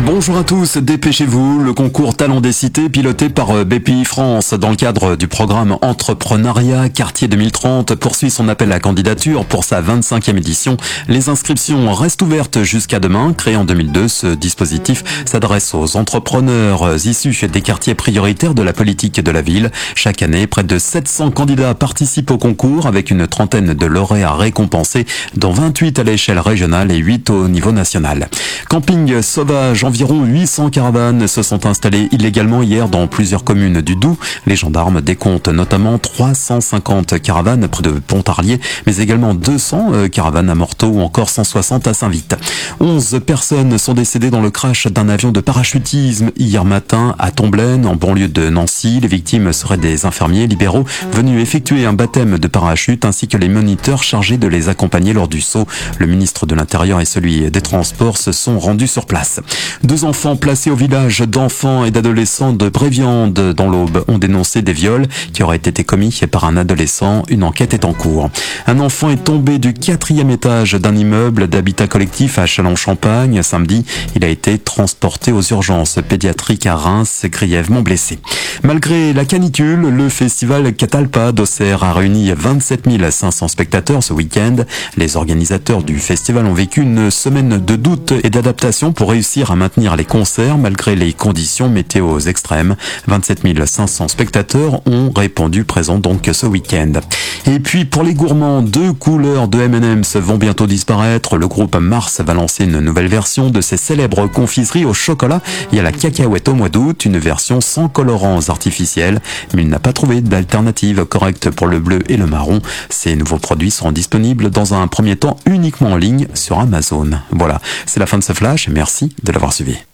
Bonjour à tous, dépêchez-vous, le concours Talent des Cités piloté par BPI France dans le cadre du programme Entrepreneuriat Quartier 2030 poursuit son appel à candidature pour sa 25e édition. Les inscriptions restent ouvertes jusqu'à demain. Créé en 2002, ce dispositif s'adresse aux entrepreneurs issus des quartiers prioritaires de la politique de la ville. Chaque année, près de 700 candidats participent au concours avec une trentaine de lauréats récompensés, dont 28 à l'échelle régionale et 8 au niveau national. Camping sauvage, environ 800 caravanes se sont installées illégalement hier dans plusieurs communes du Doubs. Les gendarmes décomptent notamment 350 caravanes près de Pontarlier, mais également 200 caravanes à Morteau ou encore 160 à Saint-Vite. 11 personnes sont décédées dans le crash d'un avion de parachutisme hier matin à Tomblaine, en banlieue de Nancy. Les victimes seraient des infirmiers libéraux venus effectuer un baptême de parachute ainsi que les moniteurs chargés de les accompagner lors du saut. Le ministre de l'Intérieur et celui des Transports se sont rendus sur place. 2 enfants placés au village d'enfants et d'adolescents de Bréviande dans l'Aube ont dénoncé des viols qui auraient été commis par un adolescent. Une enquête est en cours. Un enfant est tombé du 4e étage d'un immeuble d'habitat collectif à Châlons-Champagne. Samedi, il a été transporté aux urgences pédiatriques à Reims, grièvement blessé. Malgré la canicule, le festival Catalpa d'Auxerre a réuni 27 500 spectateurs ce week-end. Les organisateurs du festival ont vécu une semaine de doute et d'adaptation pour réussir à maintenir les concerts malgré les conditions météo extrêmes. 27 500 spectateurs ont répondu présents donc ce week-end. Et puis pour les gourmands, 2 couleurs de M&M's vont bientôt disparaître. Le groupe Mars va lancer une nouvelle version de ses célèbres confiseries au chocolat et à la cacahuète au mois d'août, une version sans colorants artificiels, mais il n'a pas trouvé d'alternative correcte pour le bleu et le marron. Ces nouveaux produits seront disponibles dans un premier temps uniquement en ligne sur Amazon. Voilà, c'est la fin de ce flash. Merci de l'avoir suivi.